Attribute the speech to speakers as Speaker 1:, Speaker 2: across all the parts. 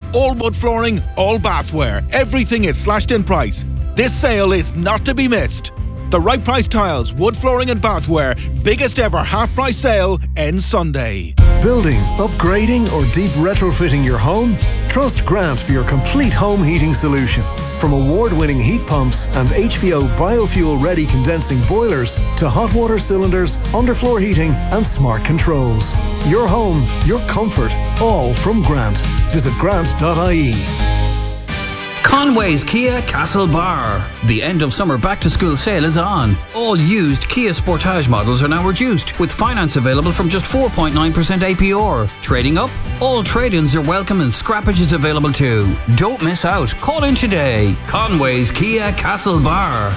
Speaker 1: All wood flooring, all bathware. Everything is slashed in price. This sale is not to be missed. The Right Price Tiles, wood flooring and bathware, biggest ever half-price sale ends Sunday.
Speaker 2: Building, upgrading or deep retrofitting your home? Trust Grant for your complete home heating solution. From award-winning heat pumps and HVO biofuel-ready condensing boilers to hot water cylinders, underfloor heating and smart controls. Your home, your comfort, all from Grant. Visit grant.ie.
Speaker 3: Conway's Kia Castlebar. The end of summer back to school sale is on. All used Kia Sportage models are now reduced, with finance available from just 4.9% APR. Trading up? All trade-ins are welcome and scrappage is available too. Don't miss out. Call in today. Conway's Kia Castlebar.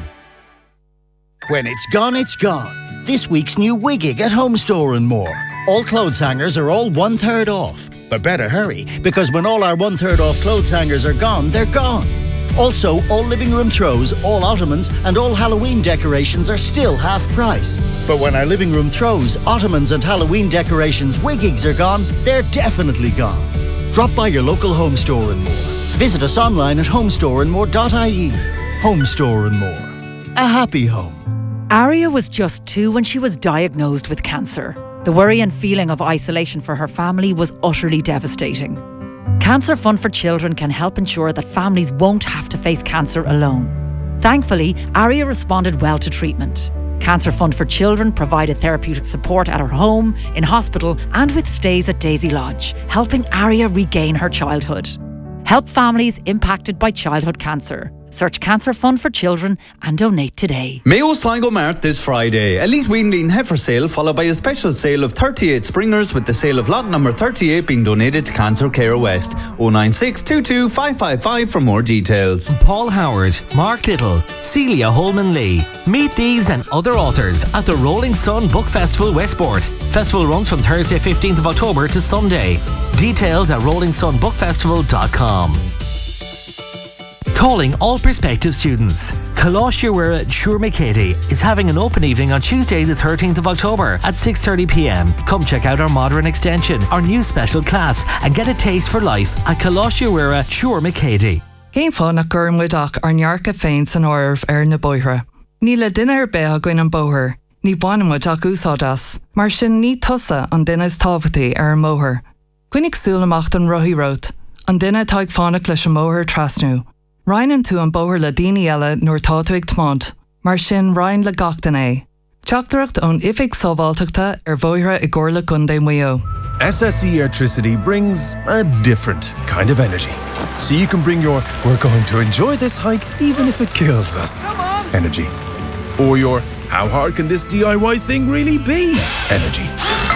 Speaker 4: When it's gone, it's gone. This week's new Wiggig at Home Store and More. All clothes hangers are all 1/3 off. But better hurry, because when all our 1/3 off clothes hangers are gone, they're gone. Also, all living room throws, all ottomans and all Halloween decorations are still half price. But when our living room throws, ottomans and Halloween decorations Wiggigs are gone, they're definitely gone. Drop by your local Home Store and More. Visit us online at homestoreandmore.ie. Home Store and More. A happy home.
Speaker 5: Aria was just 2 when she was diagnosed with cancer. The worry and feeling of isolation for her family was utterly devastating. Cancer Fund for Children can help ensure that families won't have to face cancer alone. Thankfully, Aria responded well to treatment. Cancer Fund for Children provided therapeutic support at her home, in hospital and with stays at Daisy Lodge, helping Aria regain her childhood. Help families impacted by childhood cancer. Search Cancer Fund for Children and donate today.
Speaker 6: Mayo Sligo Mart this Friday. Elite Wean Lean Heifer sale followed by a special sale of 38 Springers, with the sale of lot number 38 being donated to Cancer Care West. 096 22 555 for more details.
Speaker 7: Paul Howard, Mark Little, Celia Holman Lee. Meet these and other authors at the Rolling Sun Book Festival Westport. Festival runs from Thursday 15th of October to Sunday. Details at rollingsunbookfestival.com. Calling all prospective students. Colossia Wira Shurmakati is having an open evening on Tuesday the 13th of October at 6:30pm. Come check out our modern extension, our new special class, and get a taste for life at Colossia Wira Shurmakati.
Speaker 8: Céim fá nach gurmhuideach ar nearcha féin san áirbh ar na bóithre. Ní le duine ar bith a gcuin an bóthir, ní bhainmuid ach úsáidas, mar sin ní tusa an duine is tábhachtaí ar an móthir. Cuinnig súlamach an rothí rót, an duine táig fánach leis an móthir trasnú. Ryan tú an bóthir le daoine eile nuair tá tú ag tmod, mar sin Ryan le gachtain é. Teachtaracht ón ifig sábháilteachta ar bóithre i gcomhar le Gundé Mayo.
Speaker 9: SSE Electricity brings a different kind of energy. So you can bring your "we're going to enjoy this hike even if it kills us" energy. Or your "how hard can this DIY thing really be" energy.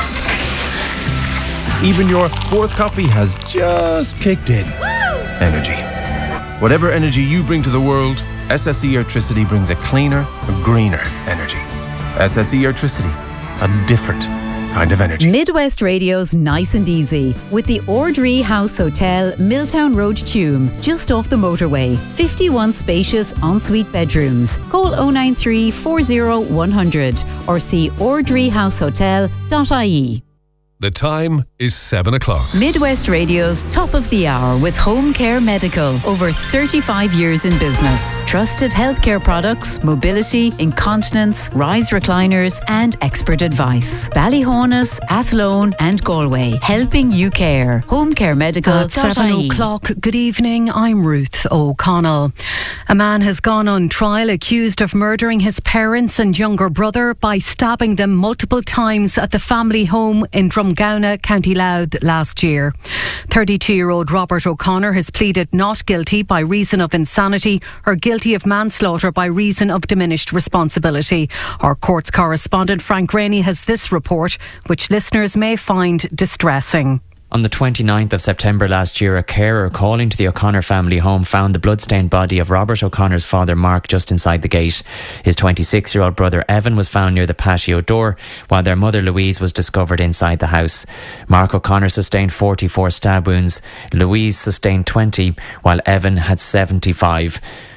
Speaker 9: Even your fourth coffee has just kicked in energy. Whatever energy you bring to the world, SSE Electricity brings a cleaner, a greener energy. SSE Electricity, a different kind of energy.
Speaker 10: Midwest Radio's Nice and Easy with the Ordree House Hotel, Milltown Road, Tuam, just off the motorway. 51 spacious ensuite bedrooms. Call 093 40 100 or see ordreehousehotel.ie.
Speaker 9: The time is 7 o'clock.
Speaker 10: Midwest Radio's Top of the Hour with Home Care Medical. Over 35 years in business. Trusted healthcare products, mobility, incontinence, rise recliners and expert advice. Ballyhonus, Athlone and Galway. Helping you care. homecaremedical.ie.
Speaker 11: At 7 o'clock, good evening, I'm Ruth O'Connell. A man has gone on trial accused of murdering his parents and younger brother by stabbing them multiple times at the family home in Drumgowna, County Louth last year. 32-year-old Robert O'Connor has pleaded not guilty by reason of insanity or guilty of manslaughter by reason of diminished responsibility. Our courts correspondent Frank Rainey has this report, which listeners may find distressing.
Speaker 12: On the 29th of September last year, a carer calling to the O'Connor family home found the bloodstained body of Robert O'Connor's father Mark just inside the gate. His 26-year-old brother Evan was found near the patio door, while their mother Louise was discovered inside the house. Mark O'Connor sustained 44 stab wounds. Louise sustained 20, while Evan had 75.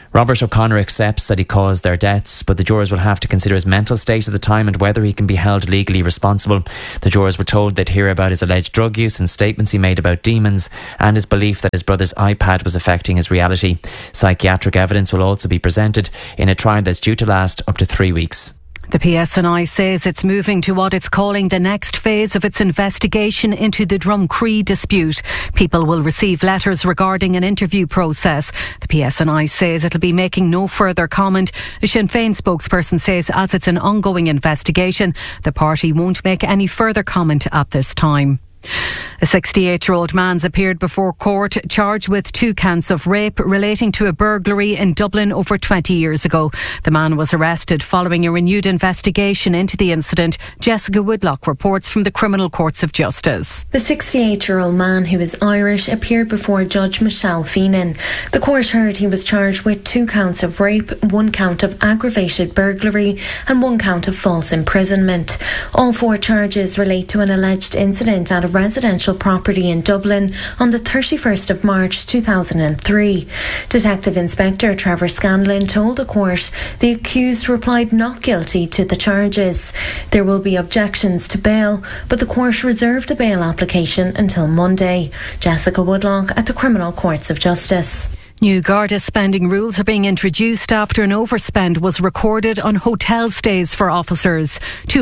Speaker 12: Robert O'Connor accepts that he caused their deaths, but the jurors will have to consider his mental state at the time and whether he can be held legally responsible. The jurors were told they'd hear about his alleged drug use and statements he made about demons and his belief that his brother's iPad was affecting his reality. Psychiatric evidence will also be presented in a trial that's due to last up to 3 weeks.
Speaker 11: The PSNI says it's moving to what it's calling the next phase of its investigation into the Drumcree dispute. People will receive letters regarding an interview process. The PSNI says it'll be making no further comment. A Sinn Féin spokesperson says as it's an ongoing investigation, the party won't make any further comment at this time. A 68-year-old man's appeared before court charged with 2 counts of rape relating to a burglary in Dublin over 20 years ago. The man was arrested following a renewed investigation into the incident. Jessica Woodlock reports from the Criminal Courts of Justice.
Speaker 13: The 68-year-old man, who is Irish, appeared before Judge Michelle Feenan. The court heard he was charged with 2 counts of rape, 1 count of aggravated burglary and 1 count of false imprisonment. All 4 charges relate to an alleged incident at a residential property in Dublin on the 31st of March 2003. Detective Inspector Trevor Scanlon told the court the accused replied not guilty to the charges. There will be objections to bail, but the court reserved a bail application until Monday. Jessica Woodlock at the Criminal Courts of Justice.
Speaker 11: New Garda spending rules are being introduced after an overspend was recorded on hotel stays for officers.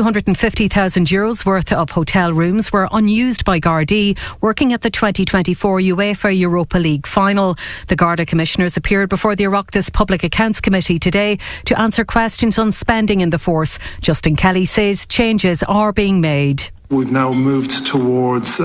Speaker 11: €250,000 worth of hotel rooms were unused by Gardaí working at the 2024 UEFA Europa League final. The Garda commissioners appeared before the Oireachtas Public Accounts Committee today to answer questions on spending in the force. Justin Kelly says changes are being made.
Speaker 14: We've now moved towards,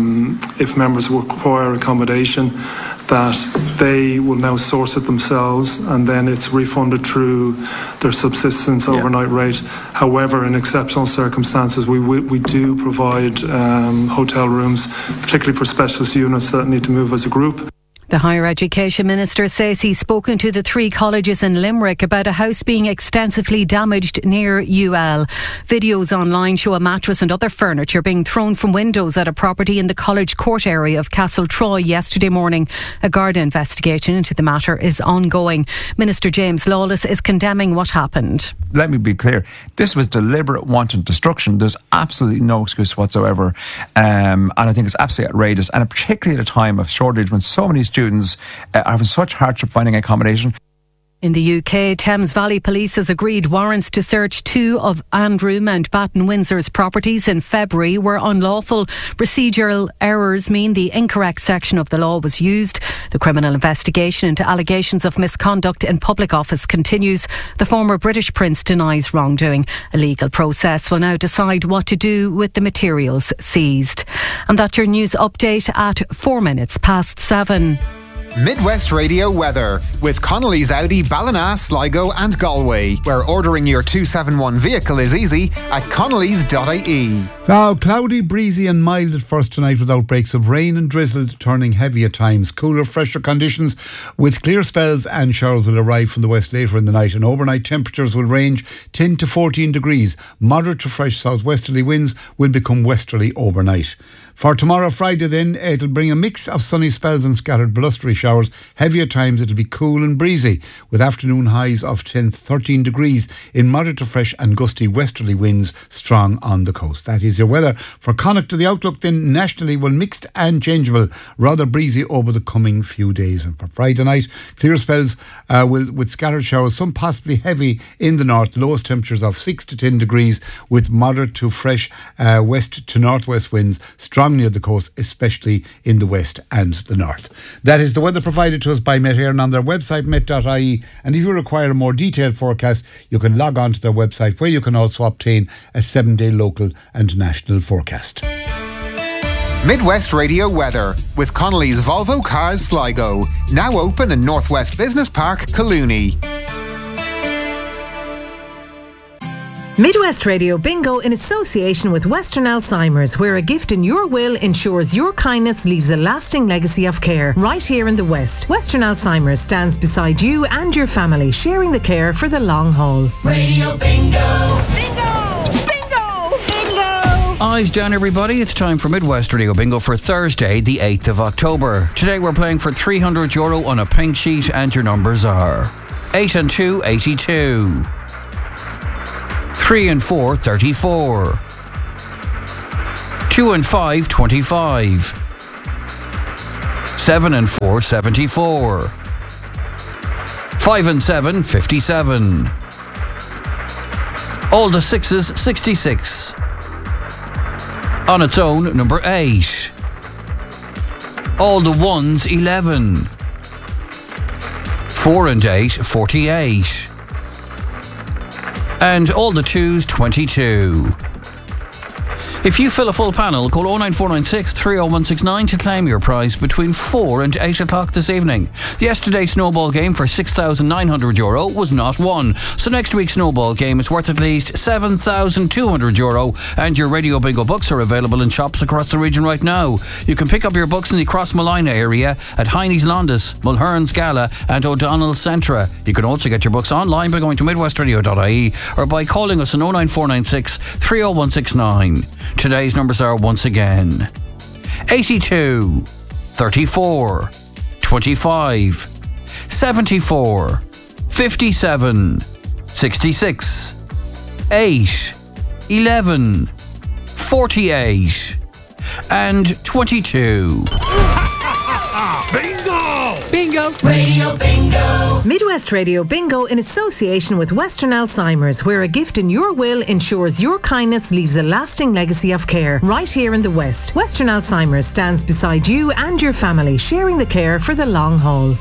Speaker 14: if members require accommodation, that they will now source it themselves and then it's refunded through their subsistence overnight rate. However, in exceptional circumstances, we do provide hotel rooms, particularly for specialist units that need to move as a group.
Speaker 11: The Higher Education Minister says he's spoken to the 3 colleges in Limerick about a house being extensively damaged near UL. Videos online show a mattress and other furniture being thrown from windows at a property in the College Court area of Castle Troy yesterday morning. A Garda investigation into the matter is ongoing. Minister James Lawless is condemning what happened.
Speaker 15: Let me be clear. This was deliberate wanton destruction. There's absolutely no excuse whatsoever. And I think it's absolutely outrageous. And particularly at a time of shortage when so many students are having such hardship finding accommodation.
Speaker 11: In the UK, Thames Valley Police has agreed warrants to search 2 of Andrew Mountbatten Windsor's properties in February were unlawful. Procedural errors mean the incorrect section of the law was used. The criminal investigation into allegations of misconduct in public office continues. The former British Prince denies wrongdoing. A legal process will now decide what to do with the materials seized. And that's your news update at 7:04.
Speaker 16: Midwest Radio weather with Connolly's Audi Ballina, Sligo and Galway, where ordering your 271 vehicle is easy at connolly's.ie.
Speaker 17: Now, cloudy, breezy and mild at first tonight with outbreaks of rain and drizzle turning heavy at times. Cooler, fresher conditions with clear spells and showers will arrive from the west later in the night, and overnight temperatures will range 10 to 14 degrees. Moderate to fresh southwesterly winds will become westerly overnight. For tomorrow, Friday, then, it'll bring a mix of sunny spells and scattered blustery showers. Heavy at times, it'll be cool and breezy, with afternoon highs of 10 to 13 degrees in moderate to fresh and gusty westerly winds strong on the coast. That is your weather. For Connacht, the outlook then nationally will mixed and changeable, rather breezy over the coming few days. And for Friday night, clear spells with scattered showers, some possibly heavy in the north. Lowest temperatures of 6 to 10 degrees with moderate to fresh west to northwest winds strong near the coast, especially in the west and the north. That is the weather provided to us by Met Éireann on their website, met.ie. And if you require a more detailed forecast, you can log on to their website, where you can also obtain a 7-day local and national forecast.
Speaker 16: Midwest Radio weather with Connolly's Volvo Cars Sligo, now open in Northwest Business Park, Collooney.
Speaker 18: Midwest Radio Bingo in association with Western Alzheimer's, where a gift in your will ensures your kindness leaves a lasting legacy of care right here in the West. Western Alzheimer's stands beside you and your family, sharing the care for the long haul.
Speaker 19: Radio Bingo! Bingo! Bingo! Bingo!
Speaker 3: Eyes down, everybody. It's time for Midwest Radio Bingo for Thursday, the 8th of October. Today we're playing for €300 on a pink sheet, and your numbers are 8 and 2, 82. 3 and 4, 34. 2 and 5, 25. 7 and 4, 74. 5 and 7, 57. All the sixes, 66. On its own, number 8. All the ones, 11. 4 and 8, 48. And all the twos, 22. If you fill a full panel, call 09496 30169 to claim your prize between 4 and 8 o'clock this evening. Yesterday's snowball game for €6,900 was not won. So next week's snowball game is worth at least €7,200, and your Radio Bingo books are available in shops across the region right now. You can pick up your books in the Crossmolina area at Heine's Londis, Mulherns Gala and O'Donnell's Centra. You can also get your books online by going to midwestradio.ie or by calling us on 09496 30169. Today's numbers are once again 82, 34, 25, 74, 57, 66, 8, 11, 48 and 22.
Speaker 19: Bingo!
Speaker 18: Bingo!
Speaker 19: Radio Bingo!
Speaker 18: Midwest Radio Bingo in association with Western Alzheimer's, where a gift in your will ensures your kindness leaves a lasting legacy of care. Right here in the West, Western Alzheimer's stands beside you and your family, sharing the care for the long haul.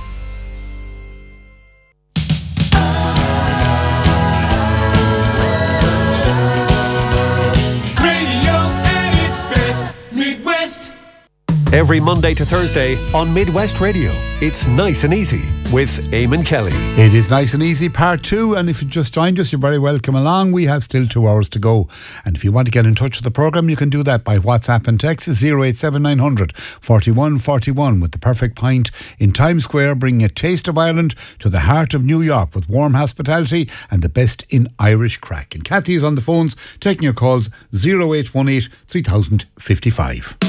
Speaker 20: Every Monday to Thursday on Midwest Radio, it's Nice and Easy with Eamon Kelly.
Speaker 17: It is Nice and Easy Part 2, and if you just joined us, you're very welcome along. We have still 2 hours to go, and if you want to get in touch with the programme, you can do that by WhatsApp and text 087900 41 41 with the perfect pint in Times Square, bringing a taste of Ireland to the heart of New York with warm hospitality and the best in Irish crack. And Kathy is on the phones taking your calls 0818 3055.